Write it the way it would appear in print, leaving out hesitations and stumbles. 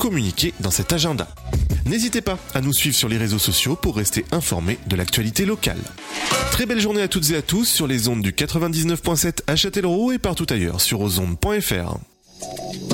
communiquer dans cet agenda. N'hésitez pas à nous suivre sur les réseaux sociaux pour rester informés de l'actualité locale. Très belle journée à toutes et à tous sur les ondes du 99.7 à Châtellerault et partout ailleurs sur ozondes.fr.